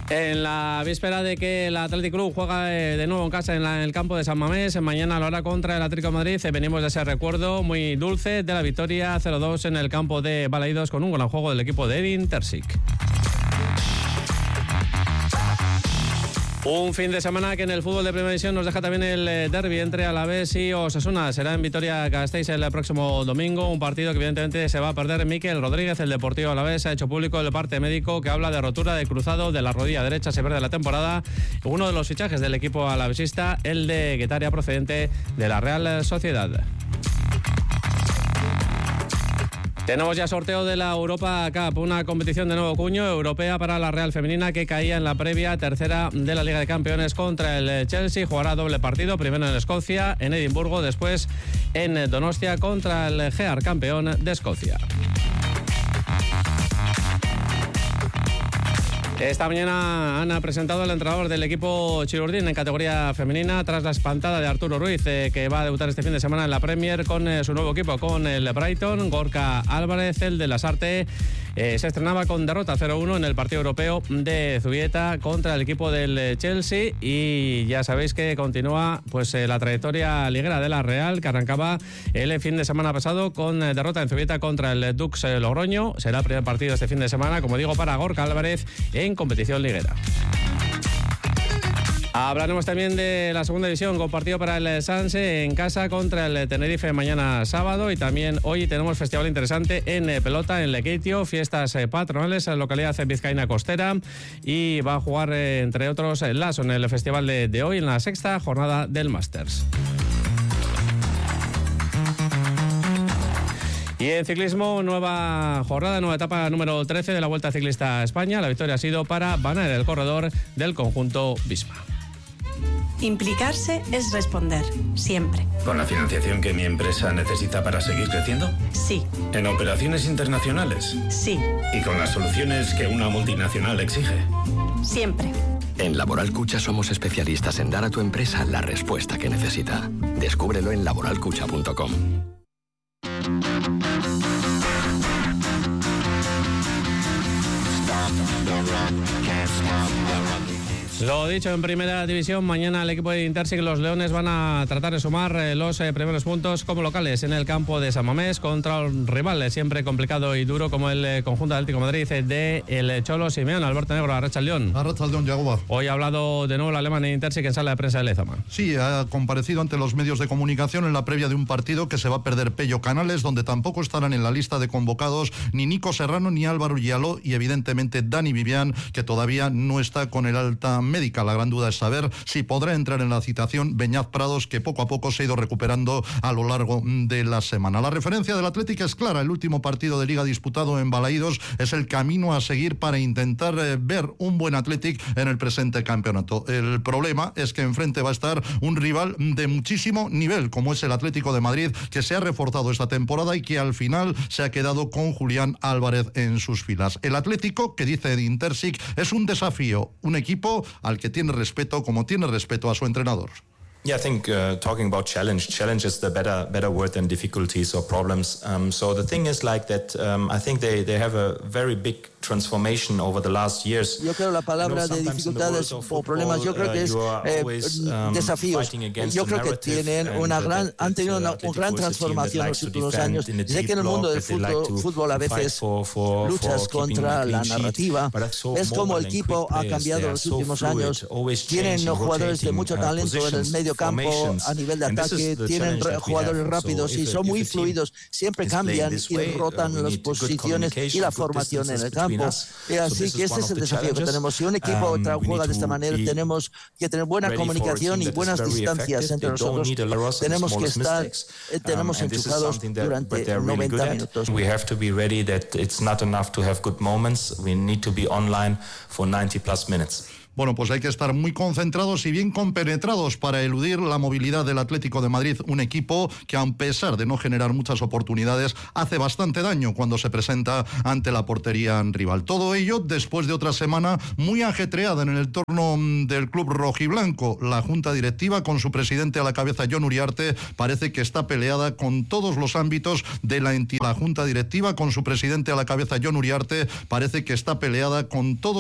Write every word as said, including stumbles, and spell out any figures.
En la víspera de que el Athletic Club juega de nuevo en casa en, la, en el campo de San Mamés, mañana lo hará contra el Atlético de Madrid. Venimos de ese recuerdo muy dulce de la victoria cero dos en el campo de Balaídos con un gol al juego del equipo de Edin Terzic. Un fin de semana que en el fútbol de Primera División nos deja también el derbi entre Alavés y Osasuna. Será en Vitoria-Gasteiz el próximo domingo, un partido que evidentemente se va a perder. Mikel Rodríguez, el Deportivo Alavés, ha hecho público el parte médico que habla de rotura de cruzado de la rodilla derecha, se pierde la temporada. Uno de los fichajes del equipo alavesista, el de Guetaria, procedente de la Real Sociedad. Tenemos ya sorteo de la Europa Cup, una competición de nuevo cuño europea para la Real Femenina que caía en la previa tercera de la Liga de Campeones contra el Chelsea. Jugará doble partido, primero en Escocia, en Edimburgo, después en Donostia contra el Gear, campeón de Escocia. Esta mañana han presentado al entrenador del equipo Chirurdín en categoría femenina tras la espantada de Arturo Ruiz, eh, que va a debutar este fin de semana en la Premier con eh, su nuevo equipo, con el Brighton. Gorka Álvarez, el de Lasarte, eh, se estrenaba con derrota cero uno en el partido europeo de Zubieta contra el equipo del Chelsea, y ya sabéis que continúa pues eh, la trayectoria liguera de la Real, que arrancaba el fin de semana pasado con eh, derrota en Zubieta contra el Dux eh, Logroño. Será el primer partido este fin de semana, como digo, para Gorka Álvarez en competición liguera. Hablaremos también de la segunda división con partido para el Sanse en casa contra el Tenerife mañana sábado, y también hoy tenemos festival interesante en pelota en Lekeitio, fiestas patronales en la localidad vizcaína costera, y va a jugar entre otros Lasso en el festival de, de hoy en la sexta jornada del Masters. Y en ciclismo, nueva jornada, nueva etapa número trece de la Vuelta Ciclista a España. La victoria ha sido para Van Aert, el corredor del conjunto Visma. Implicarse es responder, siempre. ¿Con la financiación que mi empresa necesita para seguir creciendo? Sí. ¿En operaciones internacionales? Sí. ¿Y con las soluciones que una multinacional exige? Siempre. En Laboral Cucha somos especialistas en dar a tu empresa la respuesta que necesita. Descúbrelo en laboral cucha punto com. Lo dicho, en primera división, mañana el equipo de Intersic, los Leones, van a tratar de sumar eh, los eh, primeros puntos como locales en el campo de San Mamés contra un rival eh, siempre complicado y duro como el eh, conjunto Atlético de Madrid eh, de el Cholo Simeón. Alberto Negro, Arratsaldeon. Arratsaldeon, Yagoba. Hoy ha hablado de nuevo el alemán en Intersic en sala de prensa de Lezama. Sí, ha comparecido ante los medios de comunicación en la previa de un partido que se va a perder Pello Canales, donde tampoco estarán en la lista de convocados ni Nico Serrano ni Álvaro Gialó, y evidentemente Dani Vivian, que todavía no está con el alta médica. La gran duda es saber si podrá entrar en la citación Beñat Prados, que poco a poco se ha ido recuperando a lo largo de la semana. La referencia del Atlético es clara: el último partido de Liga disputado en Balaídos es el camino a seguir para intentar eh, ver un buen Atlético en el presente campeonato. El problema es que enfrente va a estar un rival de muchísimo nivel, como es el Atlético de Madrid, que se ha reforzado esta temporada y que al final se ha quedado con Julián Álvarez en sus filas. El Atlético, que dice Edin Terzic, es un desafío, un equipo al que tiene respeto como tiene respeto a su entrenador. Yeah, I think uh, talking about challenge, challenge is the better better word than difficulties or problems. Um, so the thing is like that. Um, I think they they have a very big transformation over the last years. Yo creo la palabra de dificultades o problemas, yo creo que es eh, desafíos. Yo creo que tienen una gran, han tenido una, una gran transformación en los últimos años. Sé que en el mundo del fútbol, fútbol a veces luchas contra la narrativa. Es como el equipo ha cambiado en los últimos años. Tienen jugadores de mucho talento en el medio campo, a nivel de ataque, tienen jugadores rápidos y son muy fluidos, siempre cambian y rotan las posiciones y la formación en el campo. Y así que ese es el desafío que tenemos. Si un equipo juega de esta manera, tenemos que tener buena comunicación y buenas distancias entre nosotros. Tenemos que estar, tenemos enchufados durante noventa minutos. We have to be ready that it's not enough to have good moments. We need to be online for ninety plus minutes. Bueno, pues hay que estar muy concentrados y bien compenetrados para eludir la movilidad del Atlético de Madrid, un equipo que, a pesar de no generar muchas oportunidades, hace bastante daño cuando se presenta ante la portería rival. Todo ello después de otra semana muy ajetreada en el entorno del club rojiblanco. La junta directiva, con su presidente a la cabeza, Jon Uriarte, parece que está peleada con todos los ámbitos de la entidad. La junta directiva, con su presidente a la cabeza, Jon Uriarte, parece que está peleada con todos